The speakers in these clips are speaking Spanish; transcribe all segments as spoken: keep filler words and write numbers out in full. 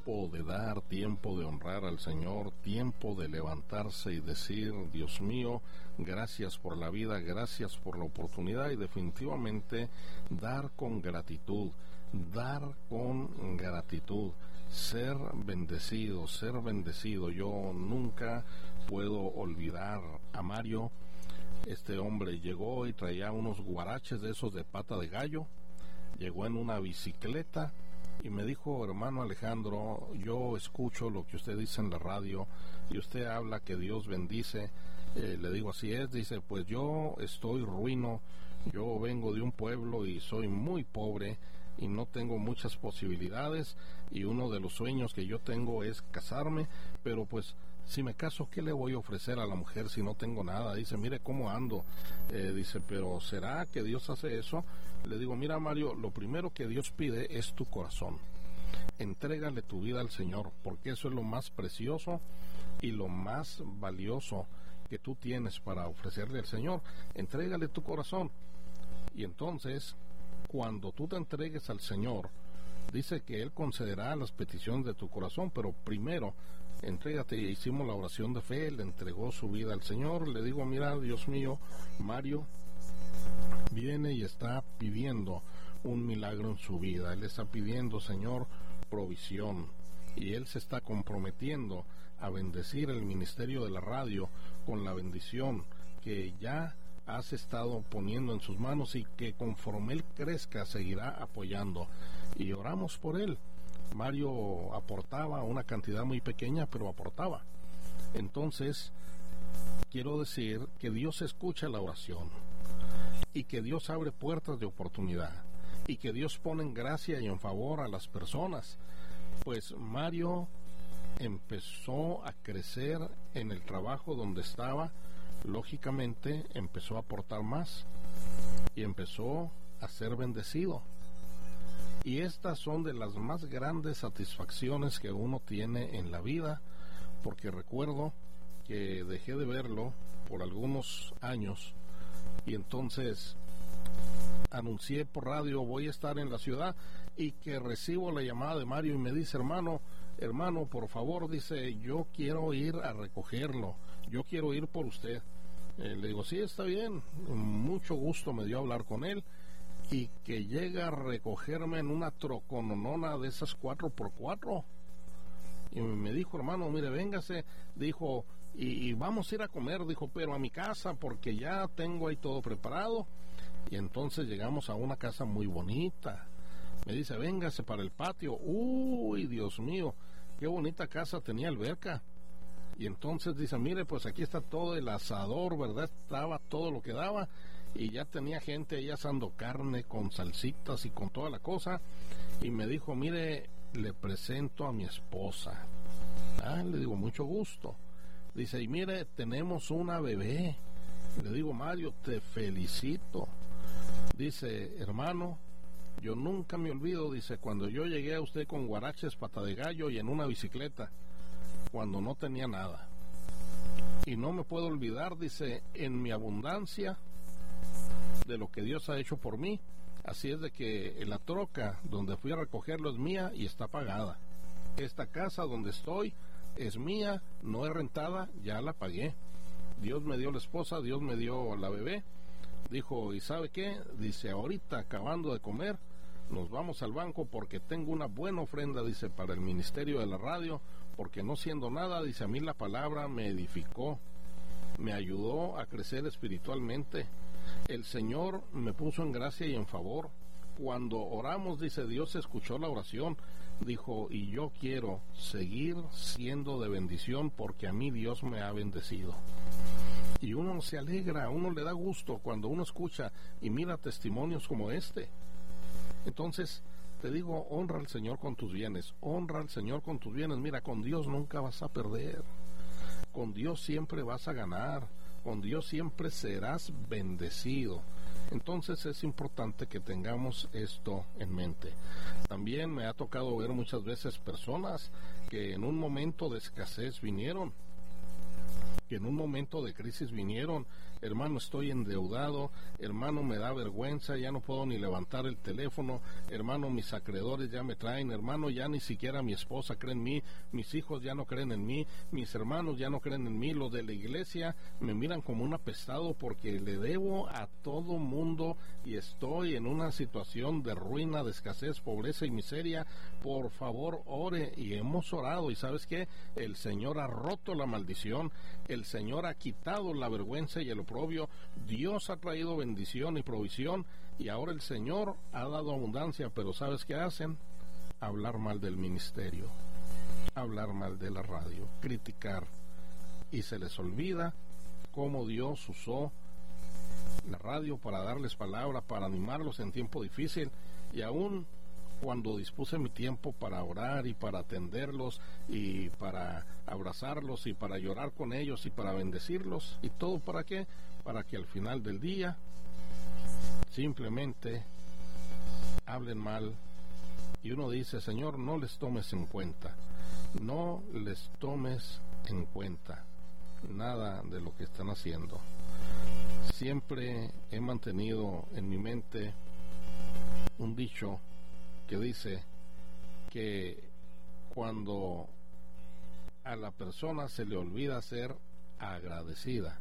tiempo de dar, tiempo de honrar al Señor, tiempo de levantarse y decir, Dios mío, gracias por la vida, gracias por la oportunidad, y definitivamente dar con gratitud, dar con gratitud, ser bendecido, ser bendecido. Yo nunca puedo olvidar a Mario. Este hombre llegó y traía unos guaraches de esos de pata de gallo, llegó en una bicicleta y me dijo, hermano Alejandro, yo escucho lo que usted dice en la radio y usted habla que Dios bendice. Eh, le digo, así es. Dice, pues yo estoy ruino, yo vengo de un pueblo y soy muy pobre y no tengo muchas posibilidades, y uno de los sueños que yo tengo es casarme, pero pues si me caso, ¿qué le voy a ofrecer a la mujer si no tengo nada? Dice, mire cómo ando. Eh, dice, pero ¿será que Dios hace eso? Le digo, mira Mario, lo primero que Dios pide es tu corazón. Entrégale tu vida al Señor, porque eso es lo más precioso y lo más valioso que tú tienes para ofrecerle al Señor. Entrégale tu corazón. Y entonces, cuando tú te entregues al Señor, dice que Él concederá las peticiones de tu corazón, pero primero entrégate. Hicimos la oración de fe, le entregó su vida al Señor. Le digo, mira, Dios mío, Mario viene y está pidiendo un milagro en su vida. Él está pidiendo, Señor, provisión, y él se está comprometiendo a bendecir el ministerio de la radio con la bendición que ya has estado poniendo en sus manos, y que conforme él crezca seguirá apoyando, y oramos por él. Mario aportaba una cantidad muy pequeña, pero aportaba. Entonces quiero decir que Dios escucha la oración, y que Dios abre puertas de oportunidad, y que Dios pone en gracia y en favor a las personas. Pues Mario empezó a crecer en el trabajo donde estaba, lógicamente empezó a aportar más y empezó a ser bendecido. Y estas son de las más grandes satisfacciones que uno tiene en la vida, porque recuerdo que dejé de verlo por algunos años, y entonces anuncié por radio, voy a estar en la ciudad, y que recibo la llamada de Mario y me dice, hermano, hermano, por favor, dice, yo quiero ir a recogerlo, yo quiero ir por usted. Eh, le digo, sí, está bien, mucho gusto me dio hablar con él, y que llega a recogerme en una trocononona de esas cuatro por cuatro, y me dijo, hermano, mire, véngase, dijo, y, y vamos a ir a comer, dijo, pero a mi casa, porque ya tengo ahí todo preparado. Y entonces llegamos a una casa muy bonita. Me dice, véngase para el patio. Uy, Dios mío, qué bonita casa, tenía alberca. Y entonces dice, mire, pues aquí está todo el asador, ¿verdad? Estaba todo lo que daba, y ya tenía gente ahí asando carne con salsitas y con toda la cosa. Y me dijo, mire, le presento a mi esposa. Ah, le digo, mucho gusto. Dice, y mire, tenemos una bebé. Le digo, Mario, te felicito. Dice, hermano, yo nunca me olvido, dice, cuando yo llegué a usted con guaraches, pata de gallo y en una bicicleta, cuando no tenía nada. Y no me puedo olvidar, dice, en mi abundancia de lo que Dios ha hecho por mí. Así es de que la troca donde fui a recogerlo es mía y está pagada. Esta casa donde estoy es mía, no es rentada, ya la pagué. Dios me dio la esposa, Dios me dio la bebé. Dijo, ¿y sabe qué? Dice, ahorita acabando de comer, nos vamos al banco porque tengo una buena ofrenda, dice, para el ministerio de la radio, porque no siendo nada, dice, a mí la palabra me edificó, me ayudó a crecer espiritualmente. El Señor me puso en gracia y en favor. Cuando oramos, dice, Dios escuchó la oración. Dijo, y yo quiero seguir siendo de bendición porque a mí Dios me ha bendecido. Y uno se alegra, uno le da gusto cuando uno escucha y mira testimonios como este. Entonces, te digo, honra al Señor con tus bienes, honra al Señor con tus bienes. Mira, con Dios nunca vas a perder, con Dios siempre vas a ganar, con Dios siempre serás bendecido. Entonces es importante que tengamos esto en mente. También me ha tocado ver muchas veces personas que en un momento de escasez vinieron que en un momento de crisis vinieron: hermano, estoy endeudado, hermano, me da vergüenza, ya no puedo ni levantar el teléfono, hermano, mis acreedores ya me traen, hermano, ya ni siquiera mi esposa cree en mí, mis hijos ya no creen en mí, mis hermanos ya no creen en mí, los de la iglesia me miran como un apestado porque le debo a todo mundo y estoy en una situación de ruina, de escasez, pobreza y miseria. Por favor, ore. Y hemos orado, y ¿sabes qué? El Señor ha roto la maldición, el Señor ha quitado la vergüenza y el oprobio, Dios ha traído bendición y provisión, y ahora el Señor ha dado abundancia. Pero ¿sabes qué hacen? Hablar mal del ministerio, hablar mal de la radio, criticar, y se les olvida cómo Dios usó la radio para darles palabra, para animarlos en tiempo difícil. Y aún cuando dispuse mi tiempo para orar y para atenderlos y para abrazarlos y para llorar con ellos y para bendecirlos, ¿y todo para qué? Para que al final del día simplemente hablen mal, y uno dice: Señor, no les tomes en cuenta, no les tomes en cuenta nada de lo que están haciendo. Siempre he mantenido en mi mente un dicho que dice que cuando a la persona se le olvida ser agradecida,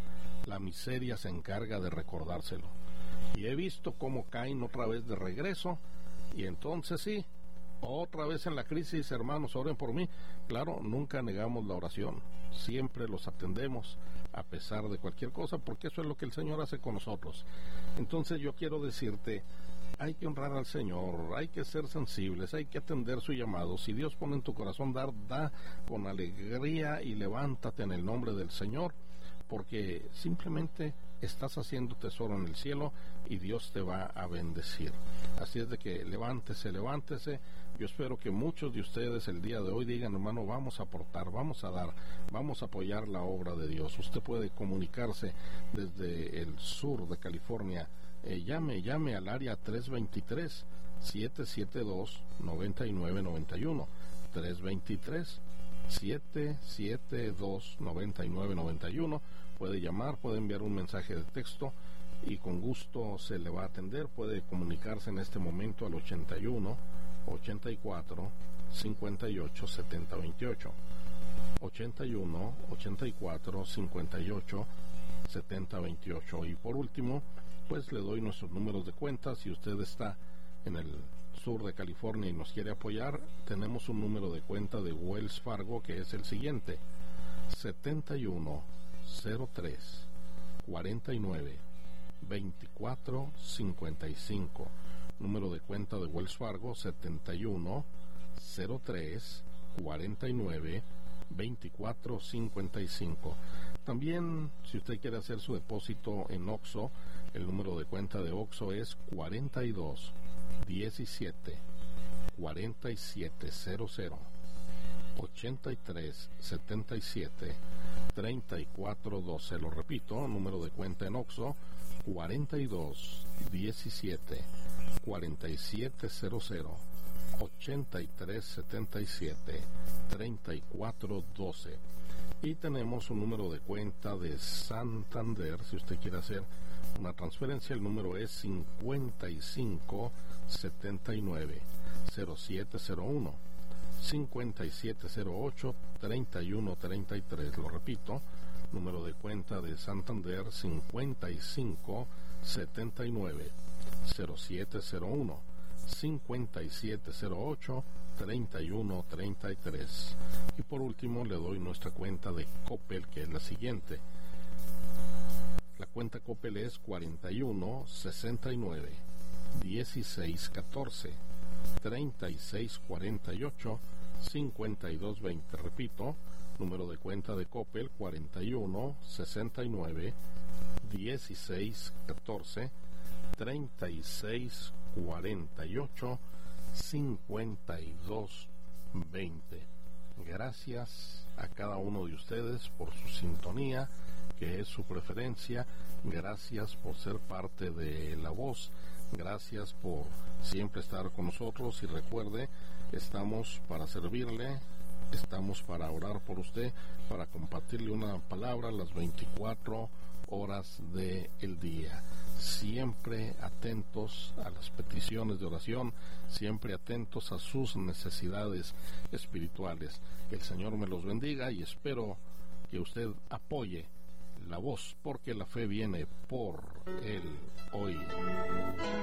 la miseria se encarga de recordárselo. Y he visto cómo caen otra vez de regreso, y entonces sí, otra vez en la crisis: hermanos, oren por mí. Claro, nunca negamos la oración, siempre los atendemos a pesar de cualquier cosa, porque eso es lo que el Señor hace con nosotros. Entonces yo quiero decirte: hay que honrar al Señor, hay que ser sensibles, hay que atender su llamado. Si Dios pone en tu corazón dar, da con alegría y levántate en el nombre del Señor, porque simplemente estás haciendo tesoro en el cielo y Dios te va a bendecir. Así es de que levántese, levántese. Yo espero que muchos de ustedes el día de hoy digan: hermano, vamos a aportar, vamos a dar, vamos a apoyar la obra de Dios. Usted puede comunicarse desde el sur de California. Eh, llame, llame al área tres dos tres, siete siete dos, nueve nueve nueve uno, tres dos tres, siete siete dos, nueve nueve nueve uno. Puede llamar, puede enviar un mensaje de texto y con gusto se le va a atender. Puede comunicarse en este momento al ochenta y uno, ochenta y cuatro, cincuenta y ocho, setenta veintiocho, ochenta y uno, ochenta y cuatro, cincuenta y ocho, setenta veintiocho. Y por último, pues le doy nuestros números de cuenta. Si usted está en el sur de California y nos quiere apoyar, tenemos un número de cuenta de Wells Fargo que es el siguiente: setenta y uno, cero tres, cuarenta y nueve, veinticuatro, cincuenta y cinco. Número de cuenta de Wells Fargo: setenta y uno, cero tres, cuarenta y nueve, veinticuatro, cincuenta y cinco. También, si usted quiere hacer su depósito en Oxxo, el número de cuenta de Oxxo es cuarenta y dos, diecisiete, cuarenta y siete cero cero, ochenta y tres, setenta y siete, treinta y cuatro doce. Lo repito, número de cuenta en Oxxo: cuarenta y dos, diecisiete, cuarenta y siete cero cero, ochenta y tres, setenta y siete, treinta y cuatro doce. Y tenemos un número de cuenta de Santander. Si usted quiere hacer una transferencia, el número es cincuenta y cinco, setenta y nueve, cero siete cero uno, cincuenta y siete cero ocho, treinta y uno treinta y tres. Lo repito, número de cuenta de Santander: cincuenta y cinco, setenta y nueve, cero siete cero uno, cincuenta y siete cero ocho, treinta y uno treinta y tres. Y por último le doy nuestra cuenta de Coppel, que es la siguiente. La cuenta Coppel es cuarenta y uno, sesenta y nueve, dieciséis catorce, treinta y seis cuarenta y ocho, cincuenta y dos veinte. Repito, número de cuenta de Coppel: cuarenta y uno, sesenta y nueve, dieciséis catorce, treinta y seis cuarenta y ocho, cincuenta y dos veinte. Gracias a cada uno de ustedes por su sintonía, que es su preferencia. Gracias por ser parte de La Voz. Gracias por siempre estar con nosotros. Y recuerde, estamos para servirle estamos para orar por usted, para compartirle una palabra las veinticuatro horas del día. Siempre atentos a las peticiones de oración, siempre atentos a sus necesidades espirituales. Que el Señor me los bendiga y espero que usted apoye la voz, porque la fe viene por el oír.